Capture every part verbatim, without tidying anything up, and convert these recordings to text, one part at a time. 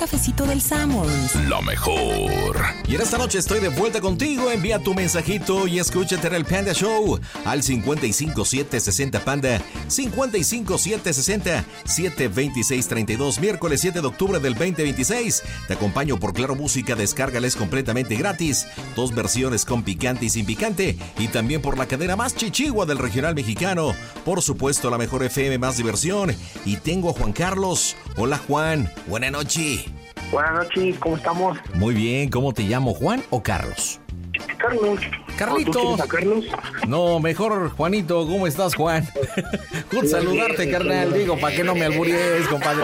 cafecito del Sanborns. La mejor. Y en esta noche estoy de vuelta contigo. Envía tu mensajito y escúchate en el Panda Show al cincuenta y cinco siete sesenta Panda, cincuenta y cinco siete sesenta siete veintiséis treinta y dos. Miércoles siete de octubre del veinte veintiséis. Te acompaño por Claro Música. Descárgales completamente gratis. Dos versiones con picante y sin picante. Y también por la cadena más chichigua del regional mexicano. Por supuesto, la mejor F M, más diversión. Y tengo a Juan Carlos. Hola, Juan. Buenas noches. Buenas noches, ¿cómo estamos? Muy bien, ¿cómo te llamo, Juan o Carlos? Carlos. Carlitos. ¿Tú quieres a Carlos? No, mejor Juanito, ¿cómo estás, Juan? Good saludarte, carnal. Digo, ¿para qué no me alburies, compadre?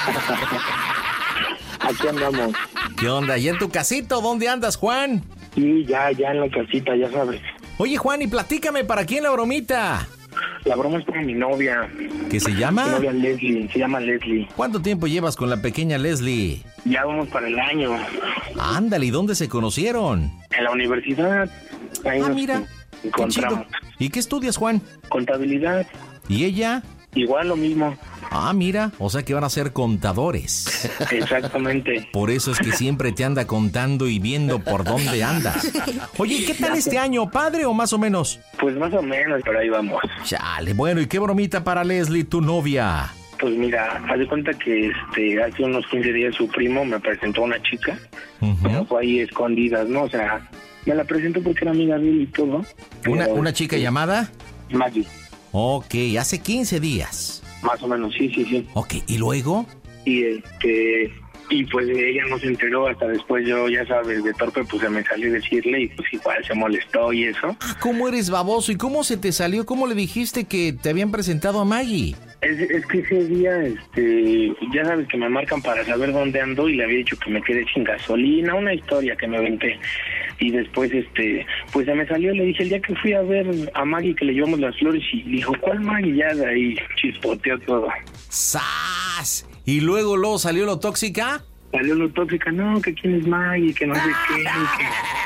Aquí andamos. ¿Qué onda? ¿Y en tu casito? ¿Dónde andas, Juan? Sí, ya, ya en la casita, ya sabes. Oye, Juan, y platícame, ¿para quién la bromita? La broma es para mi novia. ¿Qué se llama? Mi novia Leslie, se llama Leslie. ¿Cuánto tiempo llevas con la pequeña Leslie? Ya vamos para el año. Ándale, ¿y dónde se conocieron? En la universidad. Ahí ah, nos mira, encontramos. Qué chido. ¿Y qué estudias, Juan? Contabilidad. ¿Y ella? Igual lo mismo. Ah, mira, o sea que van a ser contadores. Exactamente. Por eso es que siempre te anda contando y viendo por dónde andas. Oye, ¿qué tal este año? ¿Padre o más o menos? Pues más o menos, pero ahí vamos. Chale, bueno, ¿y qué bromita para Leslie, tu novia? Pues mira, haz de cuenta que este hace unos quince días su primo me presentó a una chica. Uh-huh. Fue ahí escondidas, ¿no? O sea, me la presentó porque era amiga de él y todo. ¿Una, una chica este, llamada? Maggie. Ok, hace quince días. Más o menos, sí, sí, sí. Ok, ¿y luego? Y este, y pues ella no se enteró hasta después. Yo, ya sabes, de torpe, pues se me salió decirle y pues igual se molestó y eso. Ah, ¿cómo eres baboso? ¿Y cómo se te salió? ¿Cómo le dijiste que te habían presentado a Maggie? Es, es que ese día, este, ya sabes que me marcan para saber dónde ando y le había dicho que me quedé sin gasolina, una historia que me aventé. Y después, este, pues se me salió, le dije, el día que fui a ver a Maggie que le llevamos las flores y dijo, ¿cuál Maggie? Ya de ahí chispoteó todo. ¡Sas! ¿Y luego, luego salió lo tóxica? Salió lo tóxica, no, que quién es Maggie, que no sé qué. Que...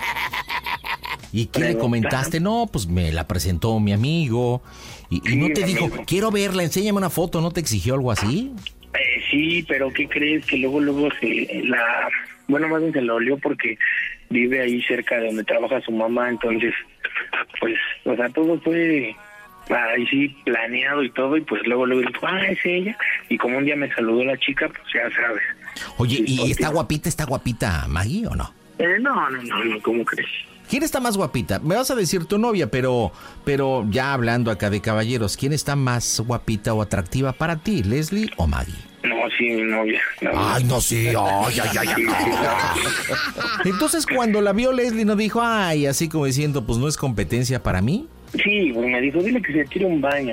¿Y qué le comentaste? No, pues me la presentó mi amigo. Y, y sí, no te dijo, amigo, quiero verla, enséñame una foto, ¿no te exigió algo así? Eh, sí, pero ¿qué crees? Que luego, luego se la... Bueno, más bien se lo olió porque vive ahí cerca de donde trabaja su mamá, entonces, pues, o sea, todo fue ahí sí planeado y todo, y pues luego luego dijo, ah, es ella, y como un día me saludó la chica, pues ya sabes. Oye, ¿y, ¿y está guapita, está guapita Maggie o no? Eh, no, no, no, no, ¿cómo crees? ¿Quién está más guapita? Me vas a decir tu novia, pero pero ya hablando acá de caballeros, ¿quién está más guapita o atractiva para ti, Leslie o Maggie? No, sí, mi novia. No. Ay, no, sí, ay, ay, ay, ay. Entonces, cuando la vio Leslie, ¿no dijo, ay, así como diciendo, pues no es competencia para mí? Sí, pues me dijo, dile que se tire un baño.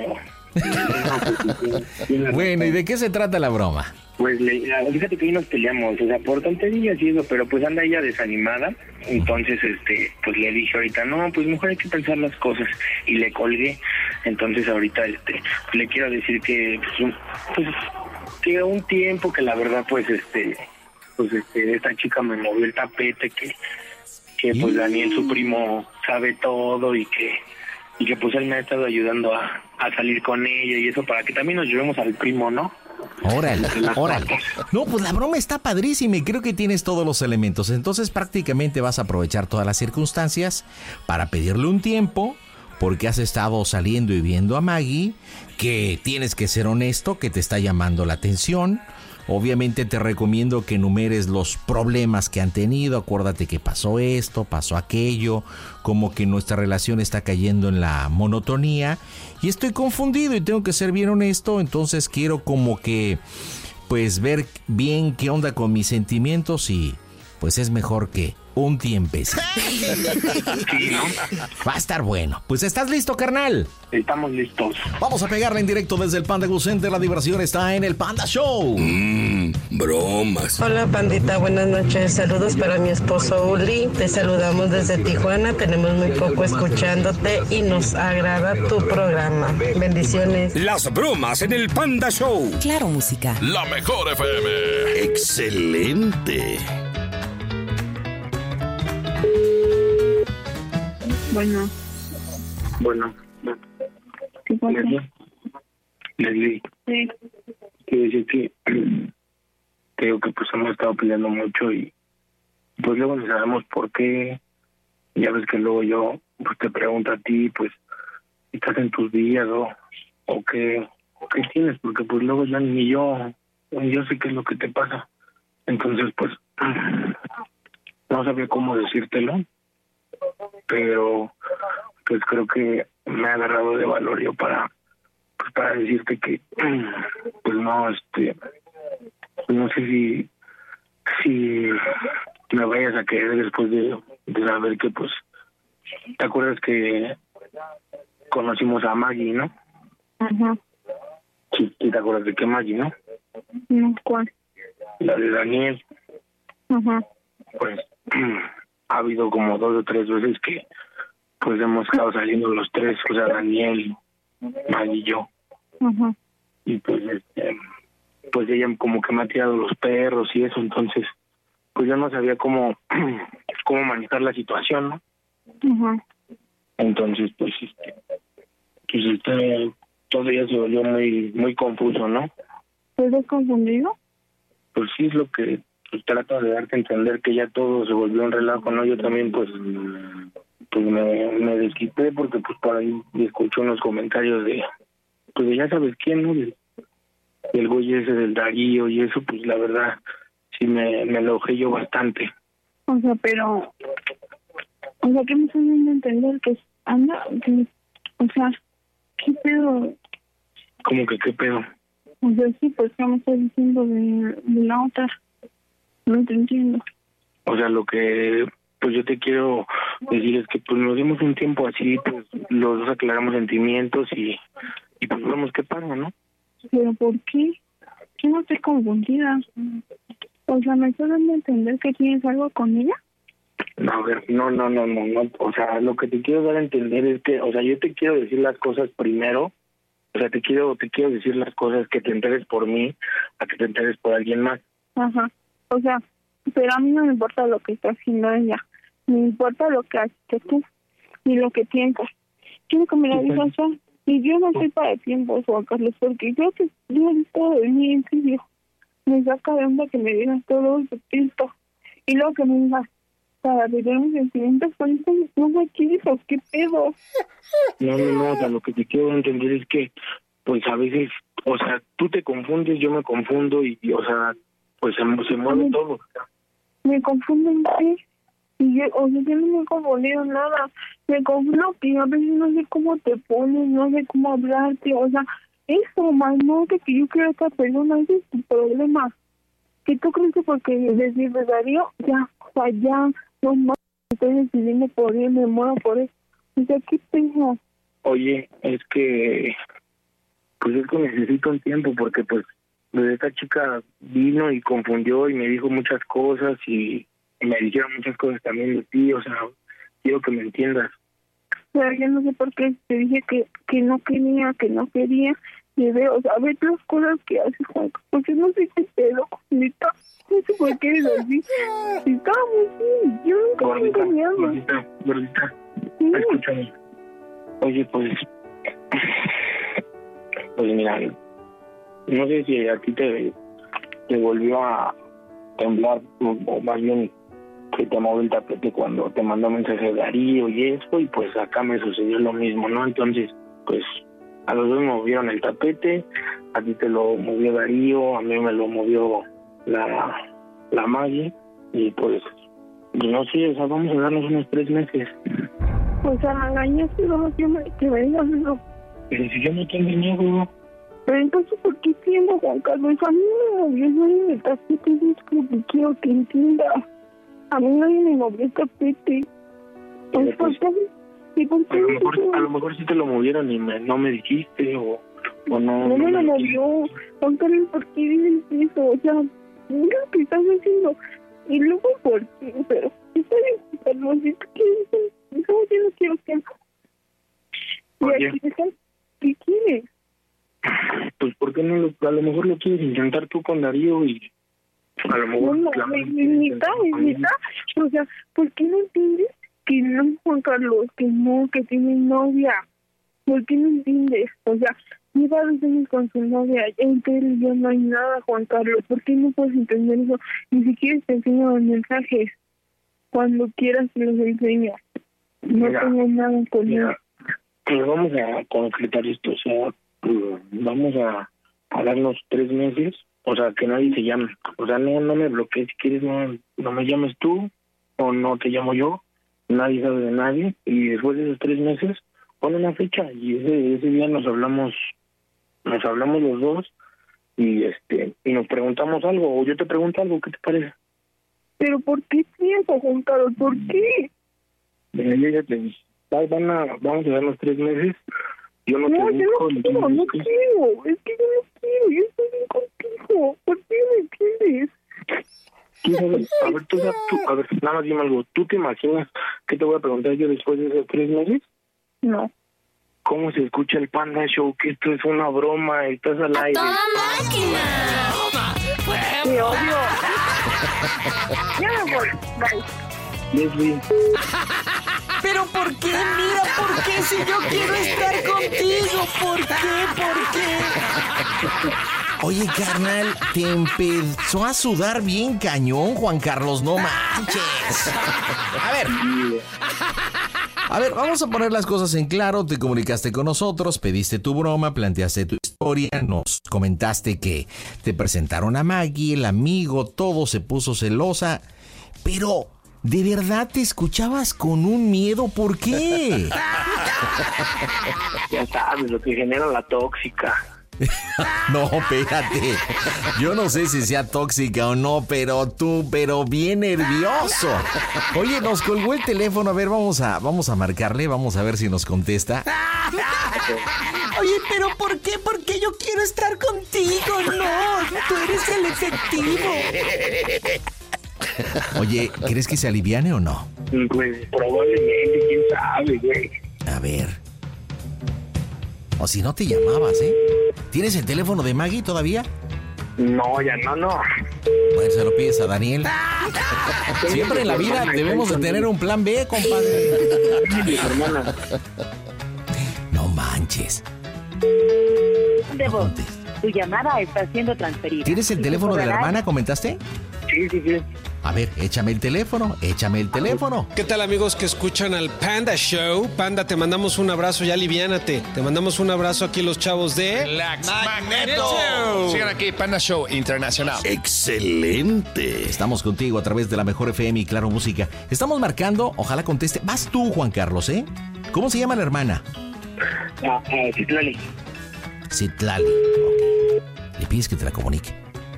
Bueno, ¿y de qué se trata la broma? Pues le, fíjate que hoy nos peleamos, o sea, por tonterías y eso, pero pues anda ella desanimada, entonces, este, pues le dije ahorita, no, pues mejor hay que pensar las cosas, y le colgué, entonces ahorita, este, pues le quiero decir que, pues, pues que un tiempo que la verdad, pues, este, pues, este, esta chica me movió el tapete, que, que pues Daniel, su primo, sabe todo y que, y que pues él me ha estado ayudando a, a salir con ella y eso, para que también nos llevemos al primo, ¿no? Órale, órale. No, pues la broma está padrísima y creo que tienes todos los elementos. Entonces prácticamente vas a aprovechar todas las circunstancias para pedirle un tiempo, porque has estado saliendo y viendo a Maggie, que tienes que ser honesto, que te está llamando la atención. Obviamente te recomiendo que enumeres los problemas que han tenido. Acuérdate que pasó esto, pasó aquello, como que nuestra relación está cayendo en la monotonía y estoy confundido y tengo que ser bien honesto, entonces quiero como que pues ver bien qué onda con mis sentimientos y pues es mejor que un tiempecito. Sí, ¿no? Va a estar bueno. Pues ¿estás listo, carnal? Estamos listos. Vamos a pegarle en directo desde el Panda Go Center. La diversión está en el Panda Show. Mmm, bromas. Hola, pandita, buenas noches. Saludos para mi esposo Uli. Te saludamos desde Tijuana. Tenemos muy poco escuchándote y nos agrada tu programa. Bendiciones. Las bromas en el Panda Show. Claro, música. La mejor F M. Excelente. Bueno. Bueno. ¿Qué pasa? Leslie. Leslie. Sí. Quiero decir que te digo que pues hemos estado peleando mucho y pues luego no sabemos por qué. Ya ves que luego yo pues te pregunto a ti, pues, ¿estás en tus días o, o qué, o qué tienes? Porque pues luego ya ni yo, ni yo sé qué es lo que te pasa. Entonces, pues, no sabía cómo decírtelo, pero pues creo que me ha agarrado de valor yo para, pues, para decirte que, pues no, este, pues no sé si, si me vayas a querer después de, de saber que, pues, ¿te acuerdas que conocimos a Maggie, no? Ajá. Sí, ¿sí te acuerdas de qué Maggie, no? No, ¿cuál? La de Daniel. Ajá. Pues ha habido como dos o tres veces que pues hemos estado saliendo los tres, o sea, Daniel, Maggie y yo. Ajá. Y pues este, pues ella como que me ha tirado los perros y eso, entonces pues yo no sabía cómo cómo manejar la situación, ¿no? Ajá. Entonces pues este, pues este, todo ya se volvió muy muy confuso, ¿no? ¿Estás confundido? Pues sí es lo que pues, trato de darte a entender, que ya todo se volvió un relajo, ¿no? Yo también pues pues me, me desquité porque pues por ahí escuché unos comentarios de pues de ya sabes quién, ¿no? Del, del güey ese del Darío y eso, pues la verdad sí me, me enojé yo bastante. O sea, pero... O sea, ¿qué me estás dando a entender? Que anda... Que, o sea, ¿qué pedo? ¿Cómo que qué pedo? O sea, sí, pues, ¿qué me estás diciendo de, de la otra? No te entiendo. O sea, lo que pues yo te quiero decir es que pues nos dimos un tiempo así, pues los dos aclaramos sentimientos y, y pues vemos qué pasa, ¿no? ¿Pero por qué? Yo no estoy confundida. O sea, ¿me estás dando a entender que tienes algo con ella? No, a ver, no, no, no, no, no, o sea, lo que te quiero dar a entender es que, o sea, yo te quiero decir las cosas primero, o sea, te quiero, te quiero decir las cosas que te enteres por mí, a que te enteres por alguien más. Ajá. O sea, pero a mí no me importa lo que está haciendo ella. Me importa lo que haces tú y lo que piensas. Quiero que me lo digas ya. Y yo no estoy para tiempos, Juan Carlos, porque yo que yo he estado de mí, en serio. Me saca de onda que me digas todo eso, esto. Y luego que me digas, para vivir mis sentimientos, pues no me quieres, ¿qué pedo? No, no, no, o sea, lo que te quiero entender es que, pues a veces, o sea, tú te confundes, yo me confundo y, y o sea, pues se, se mueve todo. Me confundo en qué. Y yo, o sea, yo no me he confundido nada. Me confundo que a veces no sé cómo te pones, no sé cómo hablarte, o sea, eso, más no que yo quiero a esta persona, ese es tu problema. Que tú crees que porque decir de Darío, ya, o sea, ya, no más, estoy decidiendo por él, me muero por él. O sea, ¿qué pasa? Oye, es que, pues es que necesito un tiempo porque pues esta chica vino y confundió y me dijo muchas cosas y me dijeron muchas cosas también de ti, o sea, quiero que me entiendas. Pero yo no sé por qué te dije que, que no quería, que no quería, y veo, o sea, ve las cosas que haces, Juan, porque no sé qué pedo, neta, no sé por qué eres así. Estamos bien, yo nunca me he Gordita, engañado. gordita, gordita, Sí. escúchame. Oye, pues, pues mira, no sé si a ti te, te volvió a temblar, o, o más bien que te movió el tapete cuando te mandó mensaje de Darío y eso, y pues acá me sucedió lo mismo, ¿no? Entonces, pues, a los dos movieron el tapete, a ti te lo movió Darío, a mí me lo movió la, la Maggie, y pues, no sé, o sea, vamos a darnos unos tres meses. O sea, me engañaste, no, que me, que me digas eso. Pero si yo no te engañé, Pero entonces, ¿por qué tiempo, Juan Carlos? A mí me movió nadie el tapete, eso es lo que quiero que entienda. A mí nadie me movió el tapete. Pues, ¿por qué? ¿Y por qué? A lo mejor, a lo mejor sí te lo movieron y me, no me dijiste, o, o no... No me no lo movió. Juan Carlos, ¿por qué dices eso? O sea, mira lo que estás haciendo. Y luego, ¿por qué? Pero, está bien, Carlos, si tú quieres, no, yo no quiero que... Oye. ¿Y aquí, qué quieres? Pues, ¿por qué no lo, a lo mejor lo quieres intentar tú con Darío y a lo mejor... No, no, me limita, me limita. O sea, ¿por qué no entiendes que no, Juan Carlos, que no, que tienes novia? ¿Por qué no entiendes? O sea, lleva dos años con su novia, entre él y yo no hay nada, Juan Carlos. ¿Por qué no puedes entender eso? Ni siquiera te enseño los mensajes. Cuando quieras te los enseño. No Mira, tengo nada con él. Mira, pues vamos a concretar esto, o sea, eh, vamos a, a darnos tres meses, o sea, que nadie se llame. O sea, no no me bloquees, si quieres no, no me llames tú o no te llamo yo, nadie sabe de nadie, y después de esos tres meses pon una fecha y ese, ese día nos hablamos, nos hablamos los dos y este y nos preguntamos algo, o yo te pregunto algo, ¿qué te parece? ¿Pero por qué tiempo, Juan Carlos? ¿Por qué? Mira, yo ya te dije, va- van a, vamos a darnos tres meses, yo no, No, te yo busco, no ni quiero, tú me no buscas. quiero. Es que yo no quiero, yo estoy bien contigo. ¿Por qué me quieres? ¿Quién sabe? A ver, tú, tú, a ver, nada más dime algo. ¿Tú te imaginas qué te voy a preguntar yo después de esos tres meses? No. ¿Cómo se escucha el Panda Show? Que esto es una broma, estás al aire. Te odio. Ya me voy. Bye. Leslie, Pero ¿por qué? Mira, ¿por qué si yo quiero estar contigo? ¿Por qué? ¿Por qué? Oye, carnal, te empezó a sudar bien cañón, Juan Carlos, no manches. A ver. A ver, vamos a poner las cosas en claro. Te comunicaste con nosotros, pediste tu broma, planteaste tu historia, nos comentaste que te presentaron a Maggie, el amigo, todo se puso celosa, pero ¿de verdad te escuchabas con un miedo? ¿Por qué? ya sabes lo que genera la tóxica. No, espérate. Yo no sé si sea tóxica o no, pero tú, pero bien nervioso. Oye, nos colgó el teléfono. A ver, vamos a, vamos a marcarle, vamos a ver si nos contesta. Oye, pero ¿por qué? Porque yo quiero estar contigo. No, tú eres el efectivo. Oye, ¿crees que se aliviane o no? Pues probablemente, quién sabe, güey. A ver. O si no te llamabas, ¿eh? ¿Tienes el teléfono de Maggie todavía? No, ya no, no. Bueno, se lo pides a Daniel. Siempre en la vida debemos de tener un plan B, compadre. Mi hermana. No manches. De No voz. contes. Tu llamada está siendo transferida. ¿Tienes el teléfono de la hermana, comentaste? Sí, sí, sí. A ver, échame el teléfono, échame el teléfono. ¿Qué tal, amigos que escuchan al Panda Show? Panda, te mandamos un abrazo, ya aliviánate. Te mandamos un abrazo aquí los chavos de... Relax Magneto. Sigan aquí, Panda Show Internacional. ¡Excelente! Estamos contigo a través de la Mejor F M y Claro Música. Estamos marcando, ojalá conteste. Vas tú, Juan Carlos, ¿eh? ¿Cómo se llama la hermana? Ah, ah, Citlali. Citlali. Ok. Le pides que te la comunique.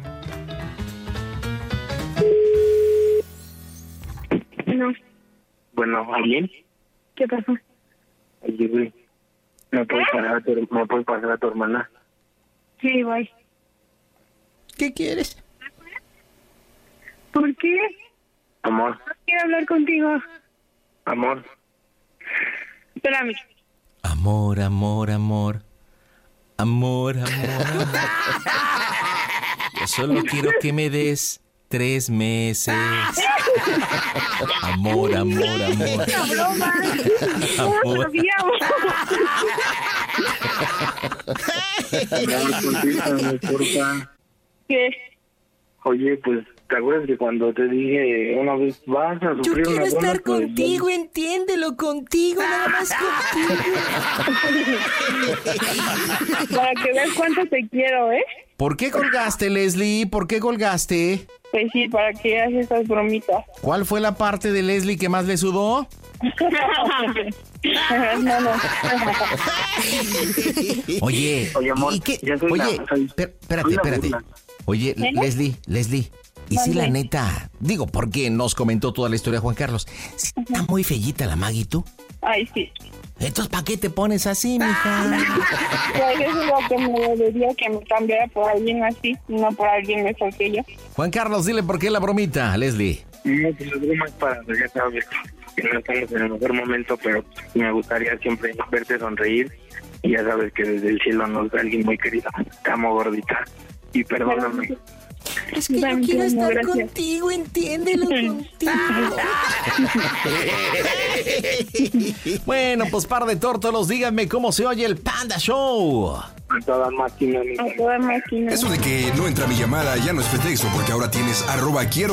No. Bueno, ¿alguien? ¿Qué pasó? Oye, güey, ¿me puedes pasar a tu, ¿me puedes pasar a tu hermana? Sí, bye. ¿Qué quieres? ¿Por qué? Amor, No quiero hablar contigo. amor. Espérame. Amor, amor, amor. Amor, amor, amor. Yo solo quiero que me des tres meses. Amor, amor, amor. ¡Una broma! Amor. Ya, contéstame, porfa. ¿Qué? Oye, pues, ¿te acuerdas que cuando te dije una vez vas a Yo sufrir quiero una broma? estar Pues, contigo, entiéndelo, contigo, nada más contigo. Para que veas cuánto te quiero, ¿eh? ¿Por qué colgaste, Leslie? ¿Por qué colgaste? Pues sí, para que hagas esas bromitas. ¿Cuál fue la parte de Leslie que más le sudó? No, no. Oye, Oye, amor, ¿y qué? ya soy Oye, la- soy- per- espérate, soy la espérate. burla. Oye, ¿Eh? Leslie, Leslie. Y si la Mande. neta, digo, porque nos comentó toda la historia Juan Carlos. ¿Sí está muy fellita la Maggie, tú? Ay, sí. Entonces, ¿para qué te pones así, mija? Pues eso es lo que me diría que me cambiara por alguien así, no por alguien mejor que yo. Juan Carlos, dile por qué la bromita, Leslie. No, pues la broma es para, ya sabes, que no estamos en el mejor momento, pero me gustaría siempre verte sonreír. Y ya sabes que desde el cielo nos da alguien muy querido. Te amo, gordita. Y perdóname. Es que yo También quiero te amo, estar gracias. contigo, entiéndelo contigo. Bueno, pues par de tórtolos, díganme cómo se oye el Panda Show. A toda máquina, mi A toda máquina. Eso de que no entra mi llamada ya no es pretexto, porque ahora tienes arroba quiero